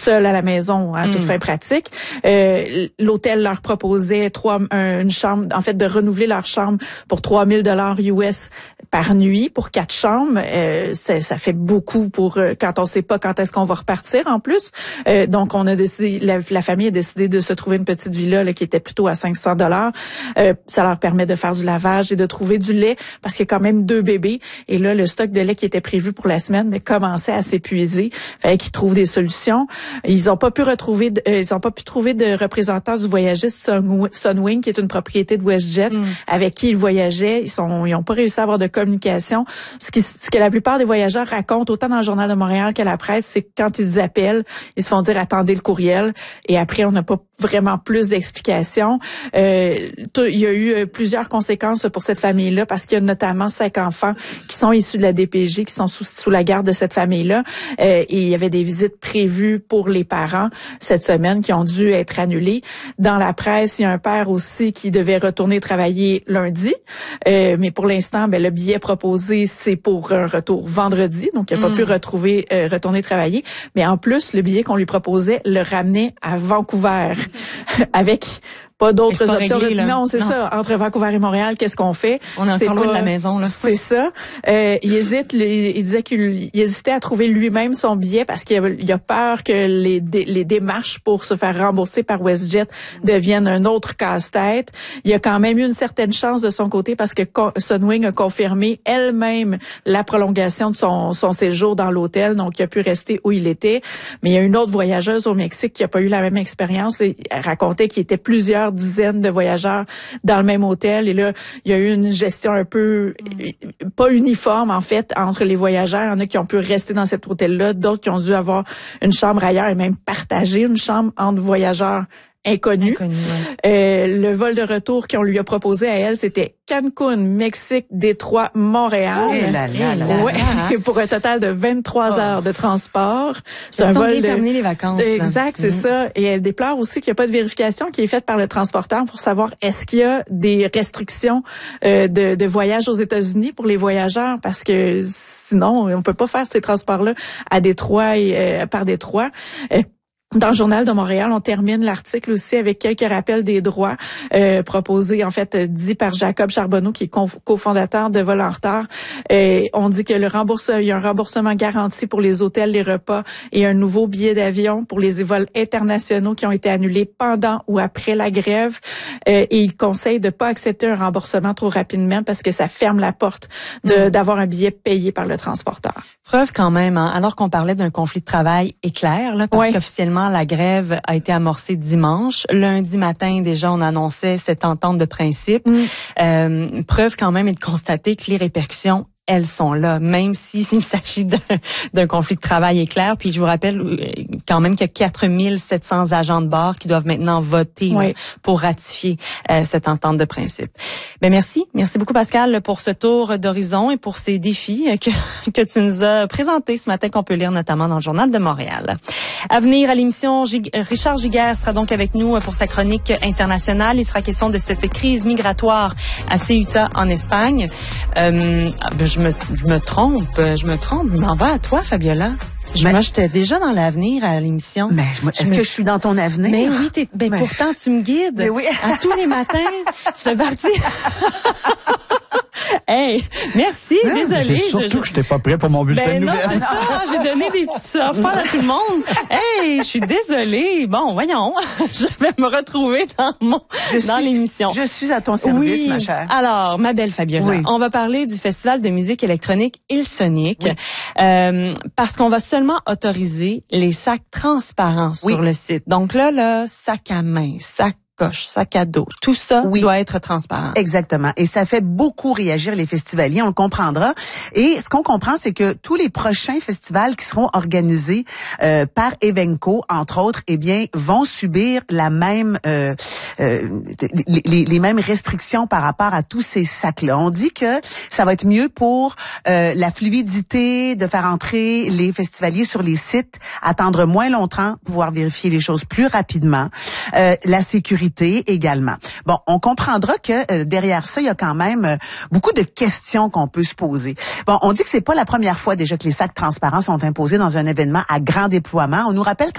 seuls à la maison à toute fin pratique. L'hôtel leur proposait une chambre, en fait, de renouveler leur chambre pour $3,000 US par nuit pour 4 chambres. Ça fait beaucoup pour quand on sait pas quand est-ce qu'on va repartir en plus. Donc on a décidé, la famille a décidé de se trouver une petite villa là, qui était plutôt à $500. Ça leur permet de faire du lavage et de trouver du lait parce qu'il y a quand même 2 bébés. Et là, le stock de lait qui était prévu pour la semaine mais commençait à s'épuiser. Fallait qu'ils trouvent des solutions. Ils n'ont pas pu trouver de représentants du voyagiste Sunwing, qui est une propriété de WestJet, avec qui ils voyageaient. Ils n'ont pas réussi à avoir de communication. Ce que la plupart des voyageurs racontent, autant dans le Journal de Montréal que la presse, c'est que quand ils appellent, ils se font dire attendez le courriel. Et après, on n'a pas vraiment plus d'explications. Il y a eu plusieurs conséquences pour cette famille-là parce qu'il y a notamment 5 enfants qui sont issus de la DPJ, qui sont sous la garde de cette famille-là. Et il y avait des visites prévues pour les parents cette semaine qui ont dû être annulées. Dans la presse, il y a un père aussi qui devait retourner travailler lundi. Mais pour l'instant, le billet proposé, c'est pour un retour vendredi. Donc, il n'a pas pu retourner travailler. Mais en plus, le billet qu'on lui proposait le ramenait à Vancouver avec pas d'autres options. Réglé, non, c'est ça. Entre Vancouver et Montréal, qu'est-ce qu'on fait? On est encore loin de la maison, là. C'est ça. Il disait qu'il hésitait à trouver lui-même son billet parce qu'il a peur que les démarches pour se faire rembourser par WestJet deviennent un autre casse-tête. Il y a quand même eu une certaine chance de son côté parce que Sunwing a confirmé elle-même la prolongation de son séjour dans l'hôtel, donc il a pu rester où il était. Mais il y a une autre voyageuse au Mexique qui a pas eu la même expérience. Elle racontait qu'il y était plusieurs dizaines de voyageurs dans le même hôtel et là il y a eu une gestion un peu pas uniforme en fait entre les voyageurs. Il y en a qui ont pu rester dans cet hôtel-là, d'autres qui ont dû avoir une chambre ailleurs et même partager une chambre entre voyageurs inconnus. Le vol de retour qu'on lui a proposé à elle, c'était Cancun, Mexique, Détroit, Montréal. Pour un total de 23 heures de transport. C'est un vol de terminer les vacances. Exact, c'est ça. Et elle déplore aussi qu'il n'y a pas de vérification qui est faite par le transporteur pour savoir est-ce qu'il y a des restrictions de voyage aux États-Unis pour les voyageurs parce que sinon on peut pas faire ces transports-là à Détroit et par Détroit. Dans le Journal de Montréal, on termine l'article aussi avec quelques rappels des droits proposés, en fait, dit par Jacob Charbonneau, qui est cofondateur de Vol en retard. On dit que il y a un remboursement garanti pour les hôtels, les repas et un nouveau billet d'avion pour les vols internationaux qui ont été annulés pendant ou après la grève. Et il conseille de pas accepter un remboursement trop rapidement parce que ça ferme la porte d'avoir un billet payé par le transporteur. Preuve quand même, hein, alors qu'on parlait d'un conflit de travail éclair, là, parce qu'officiellement, la grève a été amorcée dimanche. Lundi matin, déjà, on annonçait cette entente de principe. Preuve quand même est de constater que les répercussions, elles sont là, même s'il s'agit d'un conflit de travail éclair. Puis je vous rappelle quand même qu'il y a 4700 agents de bord qui doivent maintenant voter pour ratifier cette entente de principe. Ben merci beaucoup Pascal pour ce tour d'horizon et pour ces défis que tu nous as présentés ce matin, qu'on peut lire notamment dans le Journal de Montréal. À venir à l'émission, Richard Giguère sera donc avec nous pour sa chronique internationale. Il sera question de cette crise migratoire à Ceuta en Espagne. Je me trompe. Je m'en vais à toi, Fabiola. Moi, j'étais déjà dans l'avenir à l'émission. Mais est-ce que je suis dans ton avenir? Mais oui, pourtant, tu me guides. Mais oui. À tous les matins, tu fais partie. Hey, merci, désolée. Surtout que je n'étais pas prêt pour mon bulletin de nouvelles. C'est ça, j'ai donné des petites affaires à tout le monde. Hey, je suis désolée. Bon, voyons, je vais me retrouver dans l'émission. Je suis à ton service, ma chère. Alors, ma belle Fabiola, on va parler du festival de musique électronique Hillsonic, parce qu'on va seulement autoriser les sacs transparents sur le site. Donc là, sac à main, sac à dos, tout ça doit être transparent. Exactement. Et ça fait beaucoup réagir les festivaliers, on le comprendra. Et ce qu'on comprend, c'est que tous les prochains festivals qui seront organisés par Evenco, entre autres, vont subir la même les mêmes restrictions par rapport à tous ces sacs-là. On dit que ça va être mieux pour la fluidité, de faire entrer les festivaliers sur les sites, attendre moins longtemps, pouvoir vérifier les choses plus rapidement, la sécurité également. Bon, on comprendra que derrière ça, il y a quand même beaucoup de questions qu'on peut se poser. Bon, on dit que c'est pas la première fois déjà que les sacs transparents sont imposés dans un événement à grand déploiement. On nous rappelle